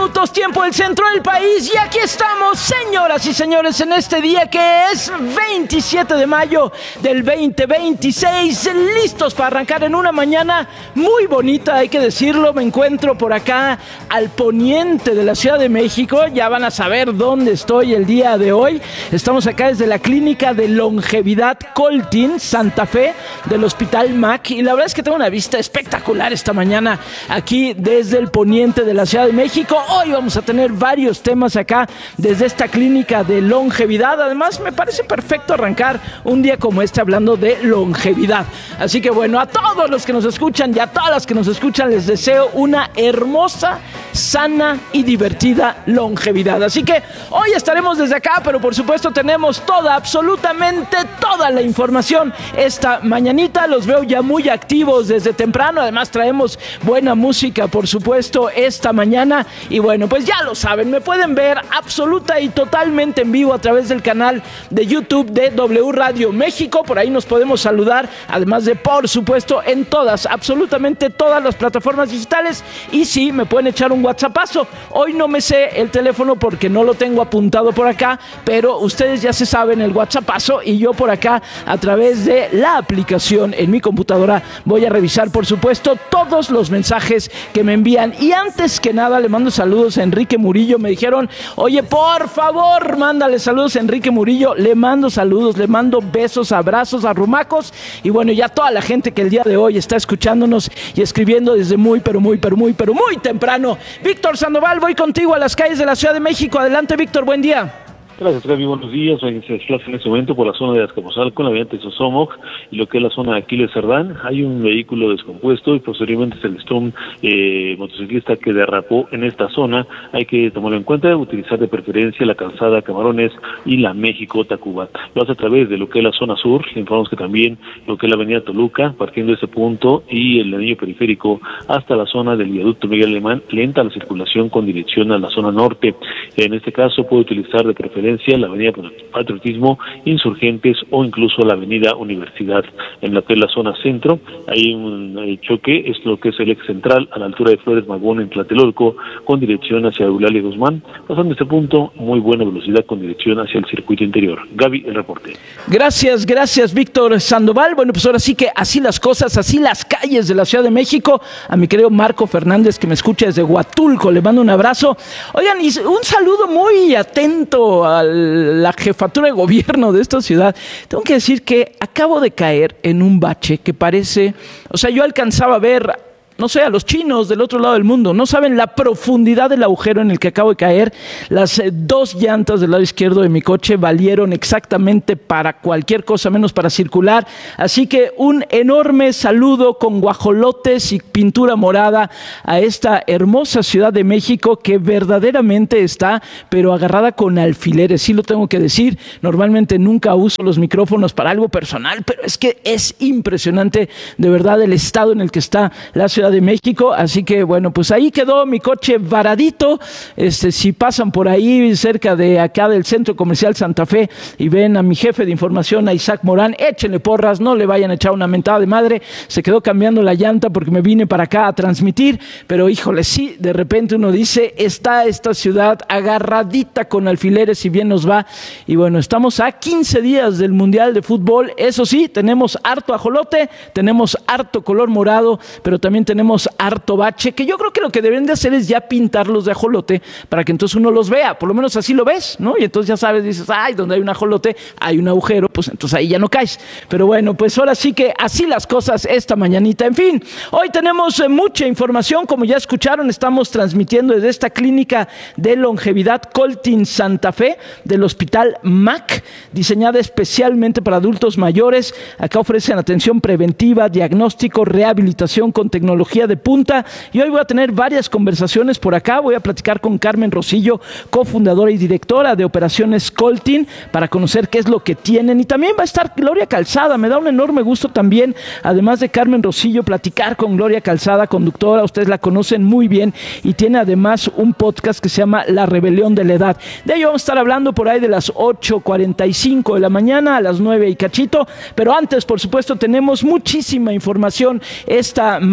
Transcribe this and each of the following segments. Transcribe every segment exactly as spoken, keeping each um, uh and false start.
minutos, tiempo del centro del país. Y aquí estamos, señoras y señores, en este día que es veintisiete de mayo del veinte veintiséis. Listos para arrancar en una mañana muy bonita, hay que decirlo. Me encuentro por acá al poniente de la Ciudad de México. Ya van a saber dónde estoy el día de hoy. Estamos acá desde la Clínica de Longevidad Coltin, Santa Fe, del Hospital M A C. Y la verdad es que tengo una vista espectacular esta mañana aquí desde el poniente de la Ciudad de México. Hoy vamos a tener varios temas acá desde esta Clínica de Longevidad. Además, me parece perfecto arrancar un día como este hablando de longevidad. Así que bueno, a todos los que nos escuchan y a todas las que nos escuchan les deseo una hermosa, sana y divertida longevidad. Así que hoy estaremos desde acá, pero por supuesto tenemos toda, absolutamente toda la información esta mañanita. Los veo ya muy activos desde temprano. Además traemos buena música, por supuesto, esta mañana. Y bueno, pues ya lo saben, me pueden ver absoluta y totalmente en vivo a través del canal de YouTube de W Radio México. Por ahí nos podemos saludar, además de, por supuesto, en todas, absolutamente todas las plataformas digitales. Y sí, me pueden echar un WhatsAppazo. Hoy no me sé el teléfono porque no lo tengo apuntado por acá, pero ustedes ya se saben el WhatsAppazo, y yo por acá a través de la aplicación en mi computadora voy a revisar, por supuesto, todos los mensajes que me envían. Y antes que nada le mando saludos a Enrique Murillo. Me dijeron, oye, por favor, mándale saludos a Enrique Murillo. Le mando saludos, le mando besos, abrazos, arrumacos. Y bueno, ya toda la gente que el día de hoy está escuchándonos y escribiendo desde muy, pero muy, pero muy, pero muy temprano. Víctor Sandoval, voy contigo a las calles de la Ciudad de México. Adelante, Víctor, buen día. Gracias, Gaby, buenos días. Se desplaza en este momento por la zona de Azcapotzalco, en la avenida Tezosomoc, y lo que es la zona de Aquiles Cerdán. Hay un vehículo descompuesto y posteriormente se listó un eh, motociclista que derrapó en esta zona. Hay que tomarlo en cuenta, utilizar de preferencia la calzada Camarones y la México-Tacuba. Lo hace a través de lo que es la zona sur. Le informamos que también lo que es la avenida Toluca, partiendo de ese punto y el anillo periférico hasta la zona del viaducto Miguel Alemán, lenta la circulación con dirección a la zona norte. En este caso puede utilizar de preferencia la avenida Patriotismo, Insurgentes o incluso la avenida Universidad. En la que es la zona centro hay un eh, choque, es lo que es el eje central a la altura de Flores Magón en Tlatelolco, con dirección hacia Eulalia Guzmán. Pasando este punto, muy buena velocidad con dirección hacia el circuito interior. Gaby, el reporte. Gracias, gracias, Víctor Sandoval. Bueno, pues ahora sí que así las cosas, así las calles de la Ciudad de México. A mi querido Marco Fernández, que me escucha desde Huatulco, le mando un abrazo. Oigan, y un saludo muy atento a la jefatura de gobierno de esta ciudad. Tengo que decir que acabo de caer en un bache que parece, o sea, yo alcanzaba a ver, no sé, a los chinos del otro lado del mundo. No saben la profundidad del agujero en el que acabo de caer. Las eh, dos llantas del lado izquierdo de mi coche valieron exactamente para cualquier cosa menos para circular. Así que un enorme saludo con guajolotes y pintura morada a esta hermosa Ciudad de México que verdaderamente está, pero agarrada con alfileres. Sí lo tengo que decir. Normalmente nunca uso los micrófonos para algo personal, pero es que es impresionante de verdad el estado en el que está la Ciudad de México. Así que bueno, pues ahí quedó mi coche varadito. Este, si pasan por ahí cerca de acá del Centro Comercial Santa Fe y ven a mi jefe de información, a Isaac Morán, échenle porras, no le vayan a echar una mentada de madre. Se quedó cambiando la llanta porque me vine para acá a transmitir, pero híjole, sí, de repente uno dice, está esta ciudad agarradita con alfileres y bien nos va. Y bueno, estamos a quince días del Mundial de Fútbol. Eso sí, tenemos harto ajolote, tenemos harto color morado, pero también tenemos tenemos harto bache, que yo creo que lo que deberían de hacer es ya pintarlos de ajolote para que entonces uno los vea, por lo menos así lo ves, ¿no? Y entonces ya sabes, dices, ay, donde hay un ajolote hay un agujero, pues entonces ahí ya no caes. Pero bueno, pues ahora sí que así las cosas esta mañanita. En fin, hoy tenemos eh, mucha información, como ya escucharon, estamos transmitiendo desde esta Clínica de Longevidad Coltin Santa Fe del Hospital M A C, diseñada especialmente para adultos mayores. Acá ofrecen atención preventiva, diagnóstico, rehabilitación con tecnología de punta, y hoy voy a tener varias conversaciones por acá. Voy a platicar con Carmen Rosillo, cofundadora y directora de Operaciones Coltin, para conocer qué es lo que tienen, y también va a estar Gloria Calzada. Me da un enorme gusto también, además de Carmen Rosillo, platicar con Gloria Calzada, conductora, ustedes la conocen muy bien, y tiene además un podcast que se llama La Rebelión de la Edad. De ello vamos a estar hablando por ahí de las ocho cuarenta y cinco de la mañana a las nueve y cachito, pero antes, por supuesto, tenemos muchísima información esta mañana.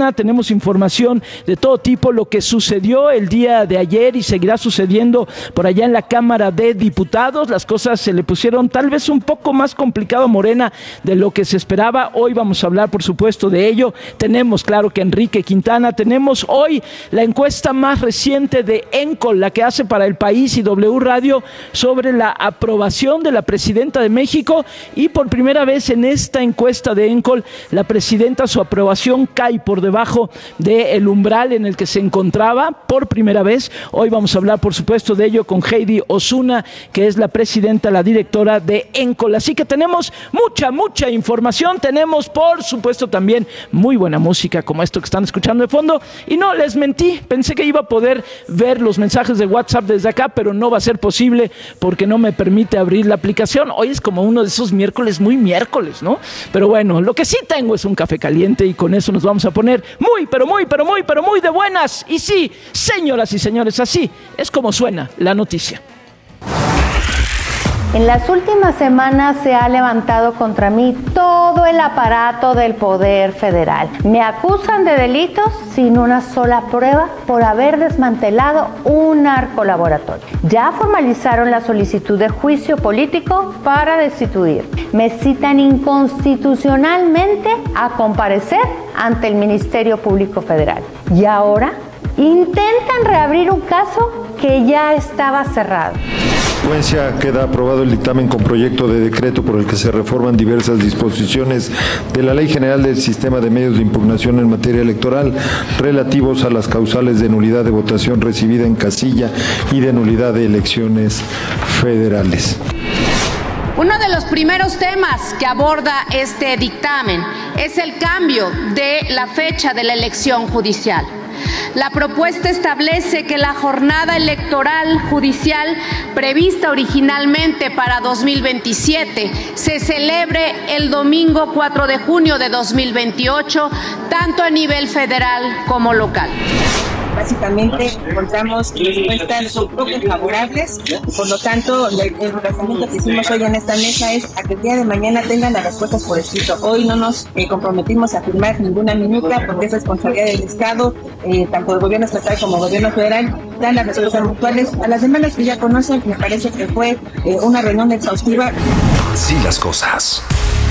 Morena, tenemos información de todo tipo, lo que sucedió el día de ayer y seguirá sucediendo por allá en la Cámara de Diputados. Las cosas se le pusieron tal vez un poco más complicado a Morena de lo que se esperaba. Hoy vamos a hablar, por supuesto, de ello. Tenemos, claro, que Enrique Quintana. Tenemos hoy la encuesta más reciente de Encol, la que hace para El País y W Radio, sobre la aprobación de la presidenta de México, y por primera vez en esta encuesta de Encol, la presidenta, su aprobación cae por debajo del umbral en el que se encontraba por primera vez. Hoy vamos a hablar, por supuesto, de ello con Heidi Osuna, que es la presidenta, la directora de Encol. Así que tenemos mucha, mucha información. Tenemos, por supuesto, también muy buena música, como esto que están escuchando de fondo. Y no, les mentí, pensé que iba a poder ver los mensajes de WhatsApp desde acá, pero no va a ser posible porque no me permite abrir la aplicación. Hoy es como uno de esos miércoles muy miércoles, ¿no? Pero bueno, lo que sí tengo es un café caliente y con eso nos vamos a poner muy, pero muy, pero muy, pero muy de buenas. Y sí, señoras y señores, así es como suena la noticia. En las últimas semanas se ha levantado contra mí todo el aparato del Poder Federal. Me acusan de delitos sin una sola prueba por haber desmantelado un narcolaboratorio. Ya formalizaron la solicitud de juicio político para destituir. Me citan inconstitucionalmente a comparecer ante el Ministerio Público Federal. Y ahora intentan reabrir un caso que ya estaba cerrado. consecuencia queda aprobado el dictamen con proyecto de decreto por el que se reforman diversas disposiciones de la Ley General del Sistema de Medios de Impugnación en materia electoral relativos a las causales de nulidad de votación recibida en casilla y de nulidad de elecciones federales. Uno de los primeros temas que aborda este dictamen es el cambio de la fecha de la elección judicial. La propuesta establece que la jornada electoral judicial prevista originalmente para dos mil veintisiete se celebre el domingo cuatro de junio de dos mil veintiocho, tanto a nivel federal como local. Básicamente encontramos respuestas poco favorables, por lo tanto el, el razonamiento que hicimos hoy en esta mesa es a que el día de mañana tengan las respuestas por escrito. Hoy no nos eh, comprometimos a firmar ninguna minuta porque es responsabilidad del Estado, eh, tanto del gobierno estatal como del gobierno federal, dan las respuestas puntuales a las demandas que ya conocen. Me parece que fue eh, una reunión exhaustiva. Así las cosas.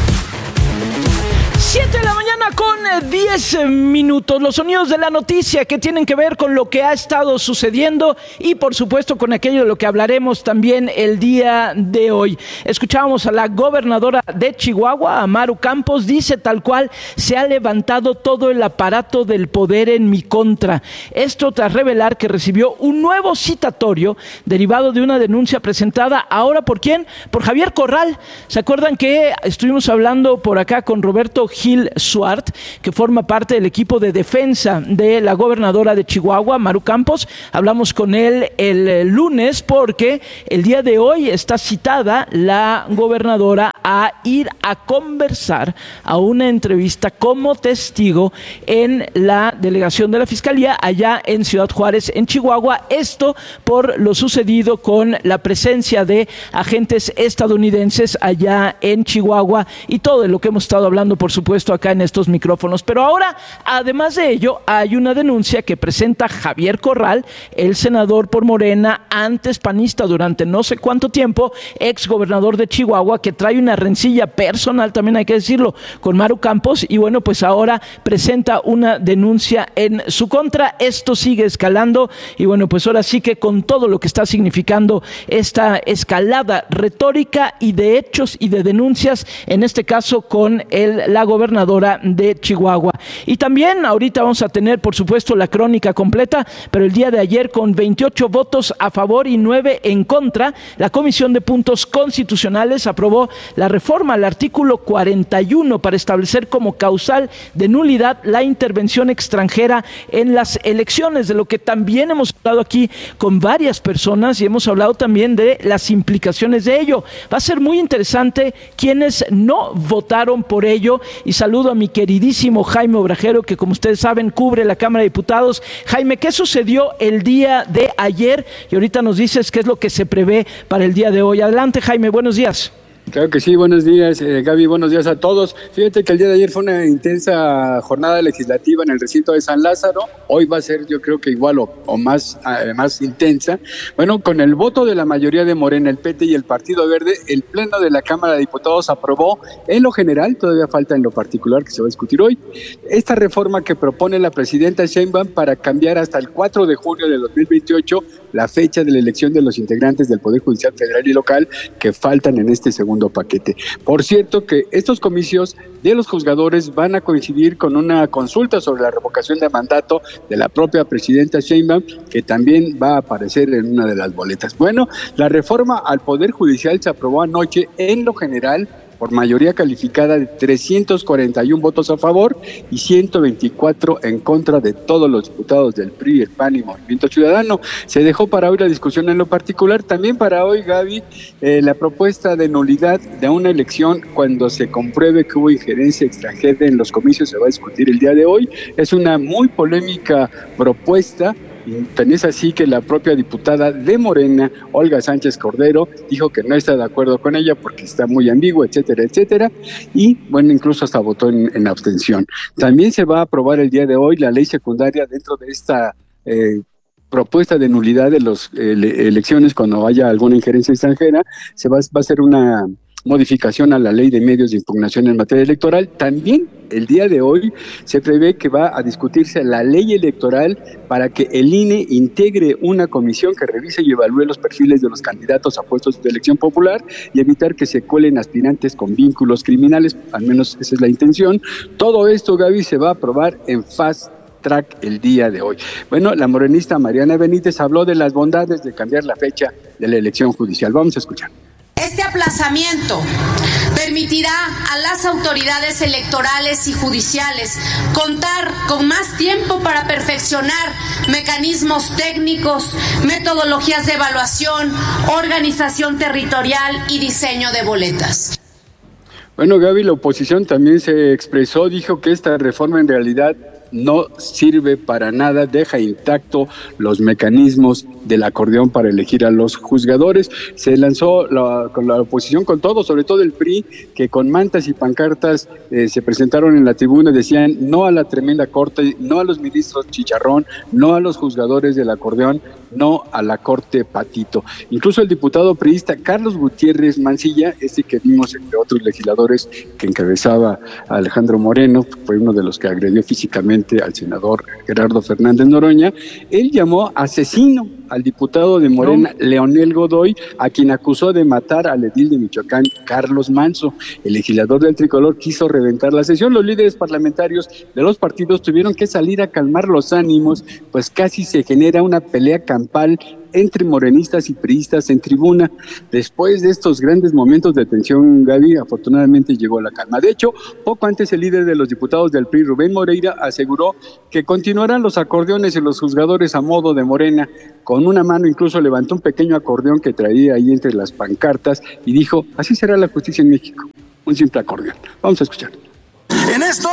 siete de la mañana con diez minutos. Los sonidos de la noticia que tienen que ver con lo que ha estado sucediendo y por supuesto con aquello de lo que hablaremos también el día de hoy. Escuchábamos a la gobernadora de Chihuahua, a Maru Campos, dice tal cual: se ha levantado todo el aparato del poder en mi contra. Esto tras revelar que recibió un nuevo citatorio derivado de una denuncia presentada ahora ¿por quién? Por Javier Corral. ¿Se acuerdan que estuvimos hablando por acá con Roberto Gil Suart, que forma parte del equipo de defensa de la gobernadora de Chihuahua, Maru Campos? Hablamos con él el lunes porque el día de hoy está citada la gobernadora a ir a conversar, a una entrevista como testigo en la delegación de la Fiscalía allá en Ciudad Juárez, en Chihuahua. Esto por lo sucedido con la presencia de agentes estadounidenses allá en Chihuahua y todo de lo que hemos estado hablando, por supuesto, puesto acá en estos micrófonos. Pero ahora, además de ello, hay una denuncia que presenta Javier Corral, el senador por Morena, antes panista durante no sé cuánto tiempo, ex gobernador de Chihuahua, que trae una rencilla personal, también hay que decirlo, con Maru Campos, y bueno, pues ahora presenta una denuncia en su contra. Esto sigue escalando y bueno, pues ahora sí que con todo lo que está significando esta escalada retórica y de hechos y de denuncias, en este caso con el, la gobernadora de Chihuahua. Y también ahorita vamos a tener, por supuesto, la crónica completa, pero el día de ayer, con veintiocho votos a favor y nueve en contra, la Comisión de Puntos Constitucionales aprobó la reforma al artículo cuarenta y uno para establecer como causal de nulidad la intervención extranjera en las elecciones, de lo que también hemos hablado aquí con varias personas y hemos hablado también de las implicaciones de ello. Va a ser muy interesante quienes no votaron por ello. Y saludo a mi queridísimo Jaime Obrajero, que como ustedes saben cubre la Cámara de Diputados. Jaime, ¿qué sucedió el día de ayer? Y ahorita nos dices qué es lo que se prevé para el día de hoy. Adelante, Jaime, buenos días. Claro que sí, buenos días, eh, Gaby, buenos días a todos. Fíjate que el día de ayer fue una intensa jornada legislativa en el recinto de San Lázaro. Hoy va a ser, yo creo que igual o, o más, eh, más intensa. Bueno, con el voto de la mayoría de Morena, el P T y el Partido Verde, el Pleno de la Cámara de Diputados aprobó en lo general, todavía falta en lo particular que se va a discutir hoy, esta reforma que propone la presidenta Sheinbaum para cambiar hasta el cuatro de junio de dos mil veintiocho la fecha de la elección de los integrantes del Poder Judicial Federal y Local que faltan en este segundo paquete. Por cierto que estos comicios de los juzgadores van a coincidir con una consulta sobre la revocación de mandato de la propia presidenta Sheinbaum, que también va a aparecer en una de las boletas. Bueno, la reforma al Poder Judicial se aprobó anoche en lo general por mayoría calificada de trescientos cuarenta y uno votos a favor y ciento veinticuatro en contra de todos los diputados del P R I, el P A N y Movimiento Ciudadano. Se dejó para hoy la discusión en lo particular, también para hoy, Gaby, eh, la propuesta de nulidad de una elección cuando se compruebe que hubo injerencia extranjera en los comicios, se va a discutir el día de hoy. Es una muy polémica propuesta. Tan es así que la propia diputada de Morena, Olga Sánchez Cordero, dijo que no está de acuerdo con ella porque está muy ambigua, etcétera, etcétera, y bueno, incluso hasta votó en, en abstención. También se va a aprobar el día de hoy la ley secundaria dentro de esta eh, propuesta de nulidad de las eh, elecciones cuando haya alguna injerencia extranjera. Se va, va a hacer una modificación a la ley de medios de impugnación en materia electoral. También el día de hoy se prevé que va a discutirse la ley electoral para que el I N E integre una comisión que revise y evalúe los perfiles de los candidatos a puestos de elección popular y evitar que se cuelen aspirantes con vínculos criminales, al menos esa es la intención. Todo esto, Gaby, se va a aprobar en fast track el día de hoy. Bueno, la morenista Mariana Benítez habló de las bondades de cambiar la fecha de la elección judicial. Vamos a escuchar. Este aplazamiento permitirá a las autoridades electorales y judiciales contar con más tiempo para perfeccionar mecanismos técnicos, metodologías de evaluación, organización territorial y diseño de boletas. Bueno, Gaby, la oposición también se expresó, dijo que esta reforma en realidad no sirve para nada, deja intacto los mecanismos del acordeón para elegir a los juzgadores. Se lanzó la, con la oposición con todo, sobre todo el P R I, que con mantas y pancartas eh, se presentaron en la tribuna, decían no a la tremenda corte, no a los ministros chicharrón, no a los juzgadores del acordeón, no a la corte patito. Incluso el diputado priista Carlos Gutiérrez Mancilla, este que vimos entre otros legisladores que encabezaba a Alejandro Moreno, fue uno de los que agredió físicamente al senador Gerardo Fernández Noroña, él llamó asesino al diputado de Morena, no. Leonel Godoy, a quien acusó de matar al edil de Michoacán, Carlos Manso. El legislador del Tricolor quiso reventar la sesión. Los líderes parlamentarios de los partidos tuvieron que salir a calmar los ánimos, pues casi se genera una pelea campal entre morenistas y priistas en tribuna. Después de estos grandes momentos de tensión, Gaby, afortunadamente llegó la calma. De hecho, poco antes el líder de los diputados del P R I, Rubén Moreira, aseguró que continuarán los acordeones y los juzgadores a modo de Morena. Con una mano incluso levantó un pequeño acordeón que traía ahí entre las pancartas y dijo, así será la justicia en México, un simple acordeón. Vamos a escuchar. En esto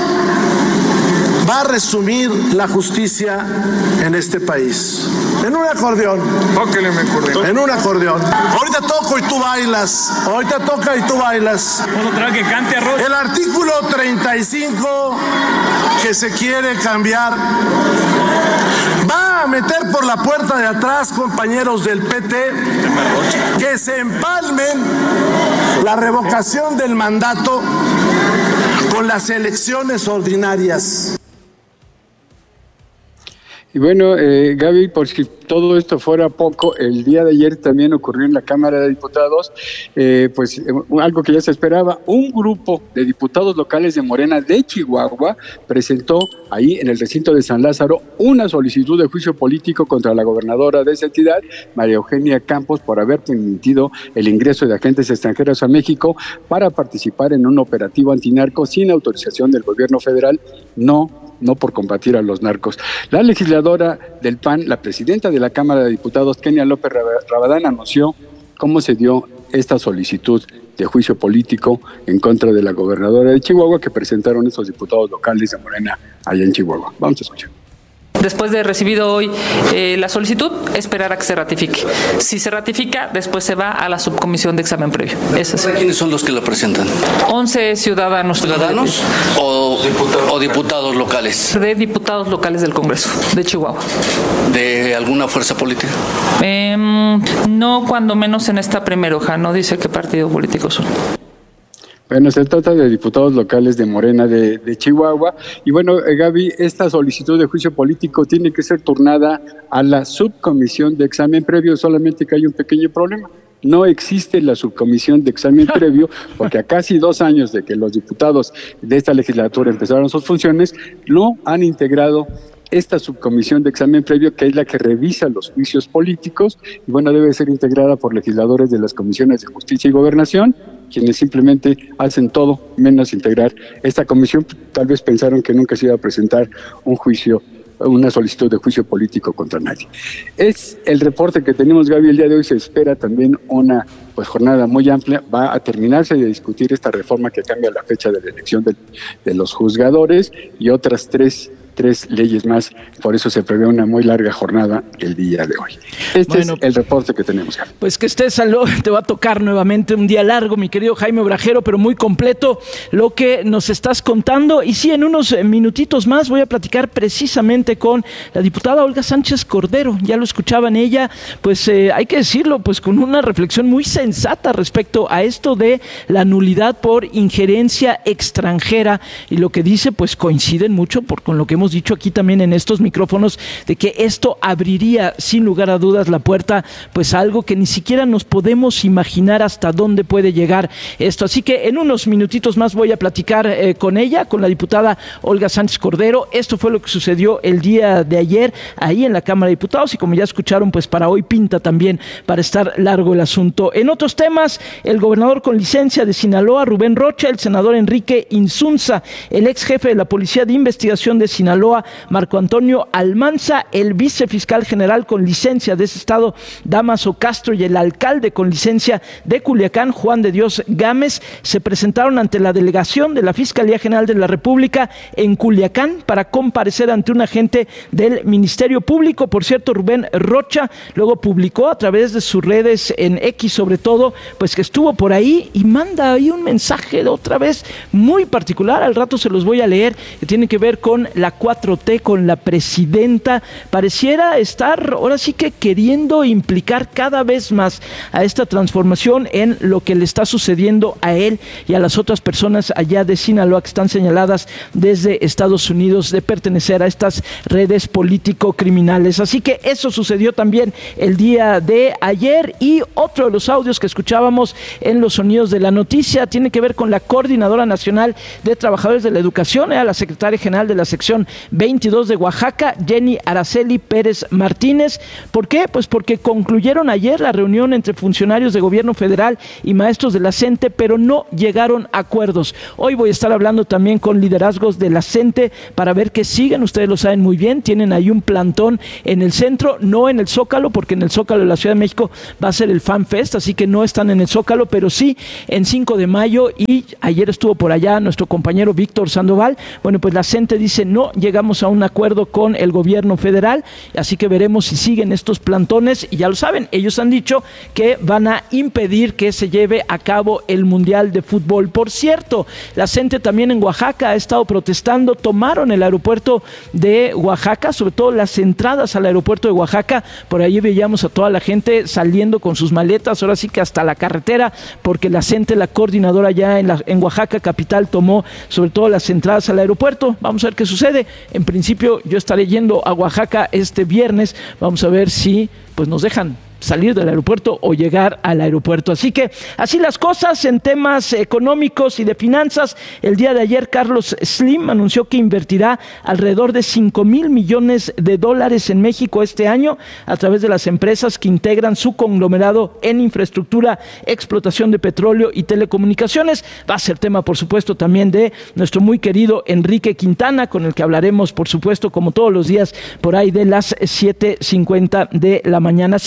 va a resumir la justicia en este país. En un acordeón. Tóquele, me acordeón. En un acordeón. Ahorita toco y tú bailas. Ahorita toca y tú bailas. Otra que cante arroz. El artículo treinta y cinco que se quiere cambiar va a meter por la puerta de atrás, compañeros del P T, que se empalmen la revocación del mandato con las elecciones ordinarias. Y bueno, eh, Gaby, por si todo esto fuera poco, el día de ayer también ocurrió en la Cámara de Diputados, eh, pues eh, algo que ya se esperaba, un grupo de diputados locales de Morena de Chihuahua presentó ahí en el recinto de San Lázaro una solicitud de juicio político contra la gobernadora de esa entidad, María Eugenia Campos, por haber permitido el ingreso de agentes extranjeros a México para participar en un operativo antinarco sin autorización del gobierno federal, no no por combatir a los narcos. La legisladora del P A N, la presidenta de la Cámara de Diputados, Kenia López Rabadán, anunció cómo se dio esta solicitud de juicio político en contra de la gobernadora de Chihuahua que presentaron estos diputados locales de Morena allá en Chihuahua. Vamos a escuchar. después de recibido hoy eh, la solicitud, esperar a que se ratifique. Si se ratifica, después se va a la subcomisión de examen previo. Eso es. ¿Quiénes son los que lo presentan? once ciudadanos. ¿Ciudadanos o diputados, o diputados locales? De diputados locales del Congreso de Chihuahua. ¿De alguna fuerza política? Eh, no, cuando menos en esta primera hoja, no dice qué partido político son. Bueno, se trata de diputados locales de Morena de, de Chihuahua. Y bueno, eh, Gaby, esta solicitud de juicio político tiene que ser turnada a la subcomisión de examen previo, solamente que hay un pequeño problema. No existe la subcomisión de examen previo, porque a casi dos años de que los diputados de esta legislatura empezaron sus funciones, no han integrado esta subcomisión de examen previo, que es la que revisa los juicios políticos, y bueno, debe ser integrada por legisladores de las comisiones de Justicia y Gobernación, quienes simplemente hacen todo menos integrar esta comisión. Tal vez pensaron que nunca se iba a presentar un juicio, una solicitud de juicio político contra nadie. Es el reporte que tenemos, Gaby. El día de hoy se espera también una pues jornada muy amplia. Va a terminarse de discutir esta reforma que cambia la fecha de la elección de, de los juzgadores y otras tres tres leyes más, por eso se prevé una muy larga jornada el día de hoy. Este bueno, es el reporte que tenemos, Jaime. Pues que estés al te va a tocar nuevamente un día largo, mi querido Jaime Obrajero, pero muy completo lo que nos estás contando. Y sí, en unos minutitos más voy a platicar precisamente con la diputada Olga Sánchez Cordero. Ya lo escuchaban ella, pues eh, hay que decirlo, pues con una reflexión muy sensata respecto a esto de la nulidad por injerencia extranjera, y lo que dice pues coinciden mucho por, con lo que hemos dicho aquí también en estos micrófonos, de que esto abriría sin lugar a dudas la puerta pues a algo que ni siquiera nos podemos imaginar hasta dónde puede llegar esto. Así que en unos minutitos más voy a platicar eh, con ella, con la diputada Olga Sánchez Cordero. Esto fue lo que sucedió el día de ayer ahí en la Cámara de Diputados, y como ya escucharon, pues para hoy pinta también para estar largo el asunto. En otros temas, el gobernador con licencia de Sinaloa, Rubén Rocha, el senador Enrique Insunza, el ex jefe de la Policía de Investigación de Sinaloa, Marco Antonio Almanza, el vicefiscal general con licencia de ese estado, Dámaso Castro, y el alcalde con licencia de Culiacán, Juan de Dios Gámez, se presentaron ante la delegación de la Fiscalía General de la República en Culiacán para comparecer ante un agente del Ministerio Público. Por cierto, Rubén Rocha luego publicó a través de sus redes en X, sobre todo, pues que estuvo por ahí y manda ahí un mensaje de otra vez muy particular. Al rato se los voy a leer, que tiene que ver con la cuatro T, con la presidenta. Pareciera estar ahora sí que queriendo implicar cada vez más a esta transformación en lo que le está sucediendo a él y a las otras personas allá de Sinaloa que están señaladas desde Estados Unidos de pertenecer a estas redes político-criminales. Así que eso sucedió también el día de ayer. Y otro de los audios que escuchábamos en los sonidos de la noticia tiene que ver con la Coordinadora Nacional de Trabajadores de la Educación, era la secretaria general de la sección veintidós de Oaxaca, Jenny Araceli Pérez Martínez. ¿Por qué? Pues porque concluyeron ayer la reunión entre funcionarios de gobierno federal y maestros de la CENTE, pero no llegaron a acuerdos. Hoy voy a estar hablando también con liderazgos de la CENTE para ver qué siguen. Ustedes lo saben muy bien, tienen ahí un plantón en el centro, no en el Zócalo, porque en el Zócalo de la Ciudad de México va a ser el Fan Fest, así que no están en el Zócalo, pero sí en cinco de mayo, y ayer estuvo por allá nuestro compañero Víctor Sandoval. Bueno, pues la CENTE dice no llegamos a un acuerdo con el gobierno federal, así que veremos si siguen estos plantones. Y ya lo saben, ellos han dicho que van a impedir que se lleve a cabo el Mundial de Fútbol. Por cierto, la CENTE también en Oaxaca ha estado protestando, tomaron el aeropuerto de Oaxaca, sobre todo las entradas al aeropuerto de Oaxaca. Por ahí veíamos a toda la gente saliendo con sus maletas, ahora sí que hasta la carretera, porque la CENTE, la coordinadora ya en, la, en Oaxaca capital, tomó sobre todo las entradas al aeropuerto. Vamos a ver qué sucede. En principio yo estaré yendo a Oaxaca este viernes, vamos a ver si pues nos dejan salir del aeropuerto o llegar al aeropuerto. Así que así las cosas en temas económicos y de finanzas. El día de ayer Carlos Slim anunció que invertirá alrededor de cinco mil millones de dólares en México este año a través de las empresas que integran su conglomerado en infraestructura, explotación de petróleo y telecomunicaciones. Va a ser tema, por supuesto, también de nuestro muy querido Enrique Quintana, con el que hablaremos, por supuesto, como todos los días, por ahí de las siete cincuenta de la mañana. Así que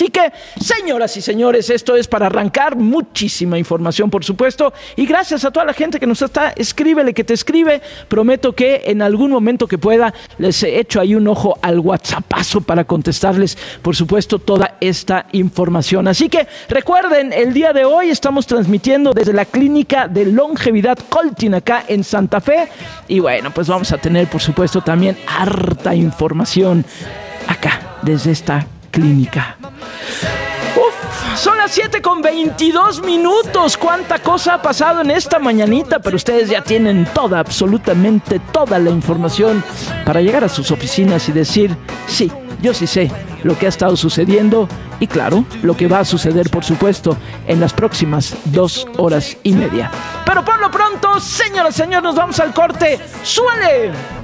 Señoras y señores, esto es para arrancar. Muchísima información, por supuesto. Y gracias a toda la gente que nos está, escríbele, que te escribe. Prometo que en algún momento que pueda les echo ahí un ojo al WhatsAppazo para contestarles, por supuesto, toda esta información. Así que recuerden, el día de hoy estamos transmitiendo desde la Clínica de Longevidad Coltin acá en Santa Fe. Y bueno, pues vamos a tener, por supuesto, también harta información acá, desde esta clínica. Uf, son las siete con veintidós minutos. Cuánta cosa ha pasado en esta mañanita, pero ustedes ya tienen toda, absolutamente toda la información para llegar a sus oficinas y decir, sí, yo sí sé lo que ha estado sucediendo y claro, lo que va a suceder, por supuesto, en las próximas dos horas y media. Pero por lo pronto, señoras y señores, nos vamos al corte. ¡Súbale!